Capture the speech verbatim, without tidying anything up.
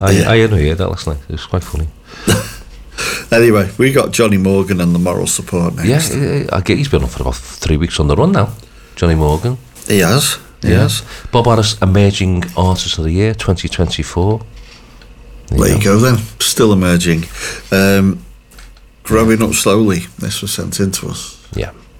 I, Yeah. I only heard that last night. It was quite funny. Anyway, we got Johnny Morgan and the moral support next. Yeah, I get he's been on for about three weeks on the run now. Johnny Morgan. He has. He Yeah. has. Bob Harris, Emerging Artist of the Year, twenty twenty-four. There you go then. Still emerging. Um, growing up slowly. This was sent in to us. Yeah.